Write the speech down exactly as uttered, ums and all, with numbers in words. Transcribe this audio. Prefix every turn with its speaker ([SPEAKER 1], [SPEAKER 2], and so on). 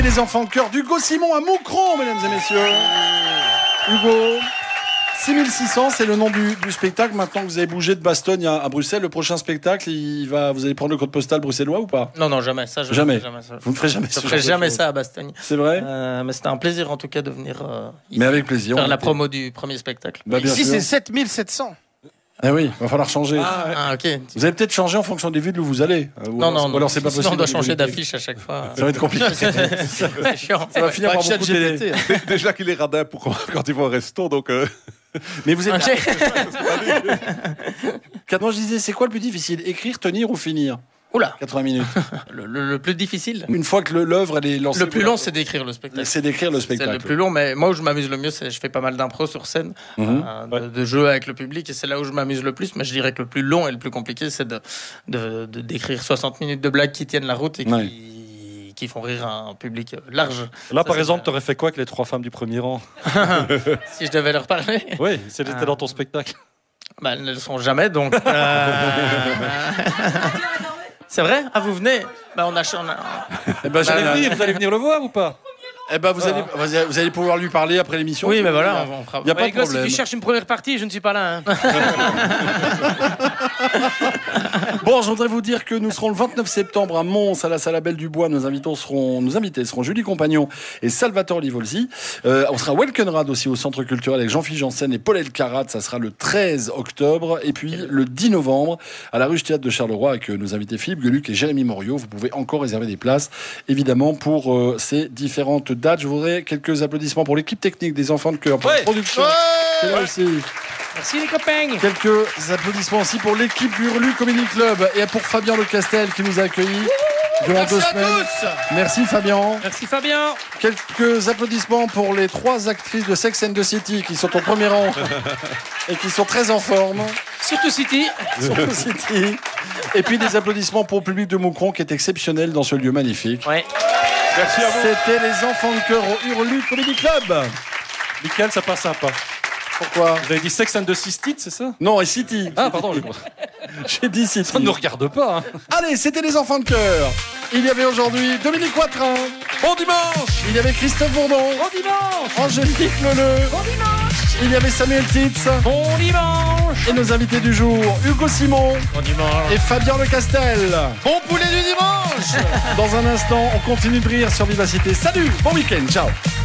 [SPEAKER 1] Les enfants de chœur d'Hugo Simon à Moucron, mesdames et messieurs. Hugo, six mille six cents, c'est le nom du, du spectacle. Maintenant que vous avez bougé de Bastogne à, à Bruxelles, le prochain spectacle, il va, vous allez prendre le code postal bruxellois ou pas?
[SPEAKER 2] Non, non, jamais. Ça, je
[SPEAKER 1] jamais.
[SPEAKER 2] jamais ça.
[SPEAKER 1] Vous ne ferez jamais
[SPEAKER 2] je
[SPEAKER 1] ça.
[SPEAKER 2] Je ferai jamais ça à Bastogne.
[SPEAKER 1] C'est vrai.
[SPEAKER 2] Euh, mais c'était un plaisir en tout cas de venir. Euh,
[SPEAKER 1] mais avec plaisir.
[SPEAKER 2] Faire la était... promo du premier spectacle.
[SPEAKER 3] Bah, ici, c'est sept mille sept cents.
[SPEAKER 1] Eh oui, il va falloir changer.
[SPEAKER 2] Ah, ouais. ah, ok.
[SPEAKER 1] Vous allez peut-être changer en fonction des villes où vous allez.
[SPEAKER 2] Ou non, non,
[SPEAKER 1] ou alors c'est pas possible.
[SPEAKER 2] On doit changer d'affiche à chaque fois.
[SPEAKER 1] Ça va être compliqué.
[SPEAKER 2] C'est chiant.
[SPEAKER 1] Ça va finir par beaucoup de télé.
[SPEAKER 4] Déjà qu'il est radin pour quand il va au resto, donc. Euh...
[SPEAKER 1] Mais vous êtes. Moi, je disais, c'est quoi le plus difficile, écrire, tenir ou finir?
[SPEAKER 2] Oula,
[SPEAKER 1] quatre-vingts minutes.
[SPEAKER 2] le, le, le plus difficile.
[SPEAKER 1] Une fois que l'œuvre elle est lancée.
[SPEAKER 2] Le plus long, c'est d'écrire le spectacle.
[SPEAKER 1] C'est d'écrire le spectacle.
[SPEAKER 2] C'est le plus long, mais moi où je m'amuse le mieux, c'est je fais pas mal d'impro sur scène, mm-hmm. euh, de, ouais. de jeux avec le public, et c'est là où je m'amuse le plus. Mais je dirais que le plus long et le plus compliqué, c'est de, de, de d'écrire soixante minutes de blagues qui tiennent la route et qui, ouais. qui font rire un public large.
[SPEAKER 5] Là, ça, par exemple, t'aurais fait quoi avec les trois femmes du premier rang?
[SPEAKER 2] Si je devais leur parler.
[SPEAKER 5] Oui, si elles étaient dans ton spectacle.
[SPEAKER 2] Bah, elles ne le sont jamais, donc. Euh... C'est vrai? Ah, vous venez? Bah, on a... On a...
[SPEAKER 5] Eh ben, j'allais bah, venir. Vous allez venir le voir ou pas?
[SPEAKER 1] Eh ben, vous, allez, vous allez pouvoir lui parler après l'émission.
[SPEAKER 2] Oui, mais voilà, on, on fera...
[SPEAKER 3] Il y a pas de problème. Si tu cherches une première partie, je ne suis pas là. Hein.
[SPEAKER 1] Bon, je voudrais vous dire que nous serons le vingt-neuf septembre à Mons, à la salle Abel Dubois. Nos invités seront, nos invités seront Julie Compagnon et Salvatore Livolsi. Euh, on sera à Welkenrad aussi au Centre culturel avec Jean-Philippe Janssen et Paul Elkarat. Ça sera le treize octobre. Et puis le dix novembre à la Ruche Théâtre de Charleroi avec nos invités Philippe Geluc et Jérémy Morio. Vous pouvez encore réserver des places, évidemment, pour euh, ces différentes dates. Je voudrais quelques applaudissements pour l'équipe technique des enfants de chœur, pour ouais. la production.
[SPEAKER 3] Ouais.
[SPEAKER 1] Là aussi.
[SPEAKER 3] Merci les copains.
[SPEAKER 1] Quelques applaudissements aussi pour l'équipe du Hurlu Comedy Club et pour Fabien Le Castel qui nous a accueillis durant
[SPEAKER 3] Merci
[SPEAKER 1] deux
[SPEAKER 3] à
[SPEAKER 1] semaines.
[SPEAKER 3] tous.
[SPEAKER 1] Merci Fabien.
[SPEAKER 3] Merci Fabien.
[SPEAKER 1] Quelques applaudissements pour les trois actrices de Sex and the City qui sont au premier rang et qui sont très en forme.
[SPEAKER 3] Surtout City.
[SPEAKER 1] Surtout City. Et puis des applaudissements pour le public de Moucron qui est exceptionnel dans ce lieu magnifique.
[SPEAKER 2] Ouais.
[SPEAKER 1] Merci à vous. C'était les enfants de chœur au Hurlu Comedy Club.
[SPEAKER 5] Michael, ça passe sympa.
[SPEAKER 1] Pourquoi?
[SPEAKER 5] Vous avez dit Sex and the City, c'est ça?
[SPEAKER 1] Non, et City.
[SPEAKER 5] Ah, pardon.
[SPEAKER 1] J'ai dit City.
[SPEAKER 5] Ça ne nous regarde pas. Hein.
[SPEAKER 1] Allez, c'était les enfants de chœur. Il y avait aujourd'hui Dominique Watrin.
[SPEAKER 3] Bon dimanche.
[SPEAKER 1] Il y avait Christophe Bourdon.
[SPEAKER 3] Bon dimanche.
[SPEAKER 1] Angélique Leleu.
[SPEAKER 3] Bon dimanche.
[SPEAKER 1] Il y avait Samuel Titz.
[SPEAKER 3] Bon dimanche.
[SPEAKER 1] Et nos invités du jour, Hugo Simon.
[SPEAKER 2] Bon dimanche.
[SPEAKER 1] Et Fabien Le Castel.
[SPEAKER 3] Bon poulet du dimanche.
[SPEAKER 1] Dans un instant, on continue de rire sur Vivacité. Salut, bon week-end, ciao.